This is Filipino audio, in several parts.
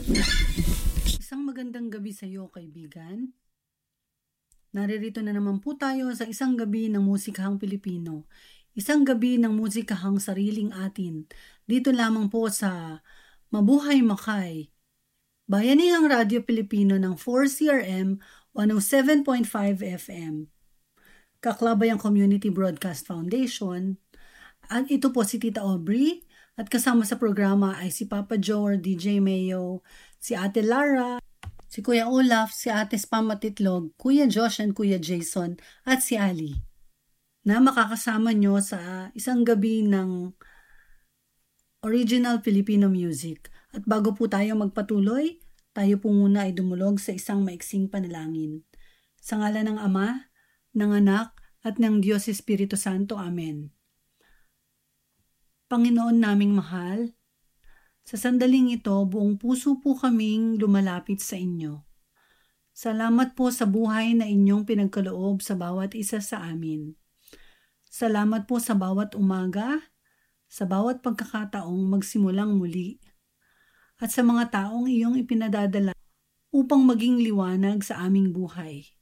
Isang magandang gabi sa iyo, kaibigan. Naririto na naman po tayo sa isang gabi ng musikahang Pilipino. Isang gabi ng musikahang sariling atin. Dito lamang po sa Mabuhay Makay, Bayanihang Radyo Pilipino ng 4CRM 107.5 FM. Kaklabayang Community Broadcast Foundation. At ito po si Tita Aubrey. At kasama sa programa ay si Papa Joe or DJ Mayo, si Ate Lara, si Kuya Olaf, si Ate Spam Matitlog, Kuya Josh and Kuya Jason, at si Ali, na makakasama nyo sa isang gabi ng original Filipino music. At bago po tayo magpatuloy, tayo po muna ay dumulog sa isang maiksing panalangin. Sa ngalan ng Ama, ng Anak, at ng Diyos Espiritu Santo. Amen. Panginoon naming mahal, sa sandaling ito, buong puso po kaming lumalapit sa inyo. Salamat po sa buhay na inyong pinagkaloob sa bawat isa sa amin. Salamat po sa bawat umaga, sa bawat pagkakataong magsimulang muli, at sa mga taong iyong ipinadadala upang maging liwanag sa aming buhay.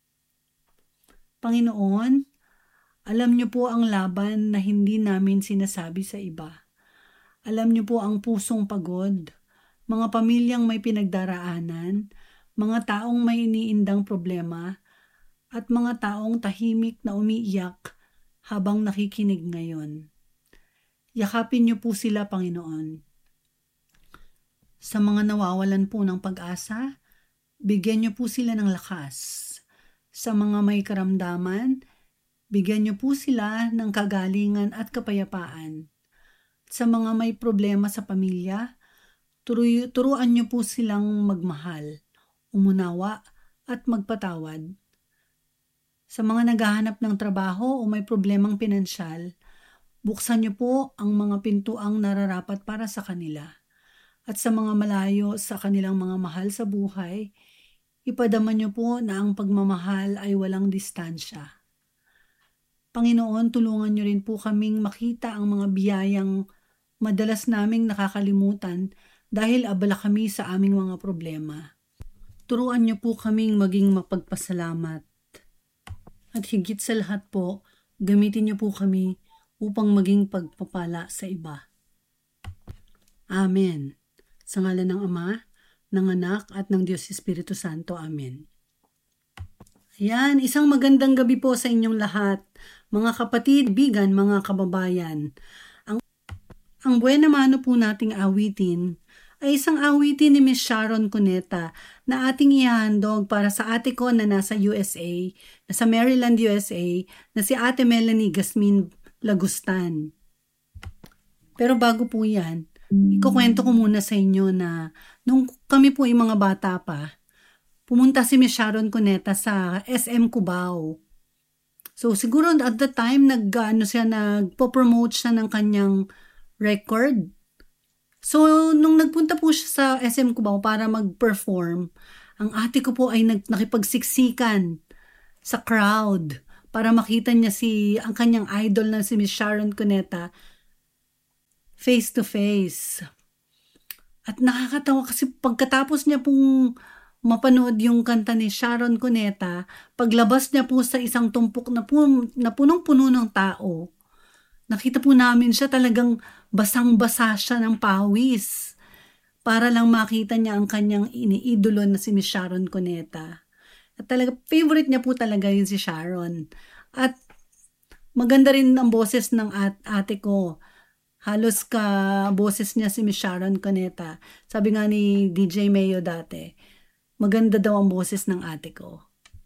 Panginoon, alam niyo po ang laban na hindi namin sinasabi sa iba. Alam niyo po ang pusong pagod, mga pamilyang may pinagdaraanan, mga taong may iniindang problema, at mga taong tahimik na umiiyak habang nakikinig ngayon. Yakapin niyo po sila, Panginoon. Sa mga nawawalan po ng pag-asa, bigyan niyo po sila ng lakas. Sa mga may karamdaman, bigyan niyo po sila ng kagalingan at kapayapaan. Sa mga may problema sa pamilya, turuan niyo po silang magmahal, umunawa at magpatawad. Sa mga naghahanap ng trabaho o may problemang pinansyal, buksan niyo po ang mga pintuang nararapat para sa kanila. At sa mga malayo sa kanilang mga mahal sa buhay, ipadama niyo po na ang pagmamahal ay walang distansya. Panginoon, tulungan niyo rin po kaming makita ang mga biyayang madalas naming nakakalimutan dahil abala kami sa aming mga problema. Turuan niyo po kaming maging mapagpasalamat. At higit sa lahat po, gamitin niyo po kami upang maging pagpapala sa iba. Amen. Sa ngalan ng Ama, ng Anak, at ng Diyos Espiritu Santo. Amen. Yan, isang magandang gabi po sa inyong lahat. Mga kapatid, bigan, mga kababayan. Ang buena mano po nating awitin ay isang awitin ni Miss Sharon Cuneta na ating ihahandog para sa ate ko na nasa USA, nasa Maryland, USA, na si Ate Melanie Gasmin Lagustan. Pero bago po yan, ikukwento ko muna sa inyo na nung kami po ay mga bata pa, pumunta si Miss Sharon Cuneta sa SM Cubao. So siguro at the time nagpo-promote siya ng kanyang record. So nung nagpunta po siya sa SM Cubao para mag-perform, ang ate ko po ay nakipagsiksikan sa crowd para makita niya ang kanyang idol na si Miss Sharon Cuneta face to face. At nakakatawa kasi pagkatapos niya pong mapanood yung kanta ni Sharon Cuneta, paglabas niya po sa isang tumpok na punong-puno ng tao, nakita po namin siya talagang basang-basa siya ng pawis para lang makita niya ang kanyang iniidolo na si Miss Sharon Cuneta. At talaga, favorite niya po talaga yun si Sharon. At maganda rin ang boses ng ate ko. Halos boses niya si Miss Sharon Cuneta. Sabi nga ni DJ Mayo dati, maganda daw ang boses ng ate ko.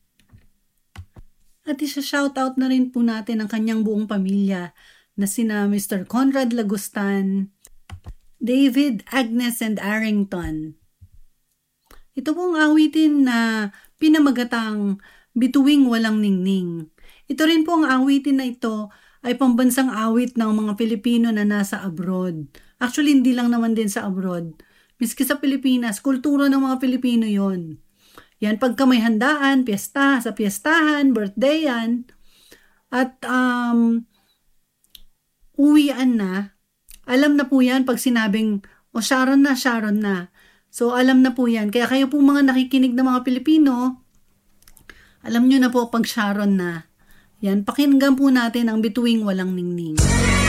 At isa-shoutout na rin po natin ang kanyang buong pamilya na sina Mr. Conrad Lagustan, David, Agnes, and Arrington. Ito pong awitin na pinamagatang Bituing Walang Ningning. Ito rin po ang awitin na ito ay pambansang awit ng mga Pilipino na nasa abroad. Actually, hindi lang naman din sa abroad. Miski sa Pilipinas, kultura ng mga Pilipino yon. Yan, pagka may handaan, piyesta, sa piyestahan, birthday yan, at uwian na, alam na po yan pag sinabing, Sharon na, Sharon na. So, alam na po yan. Kaya kayo po mga nakikinig na mga Pilipino, alam nyo na po pag Sharon na. Yan, pakinggan po natin ang Bituing Walang Ningning.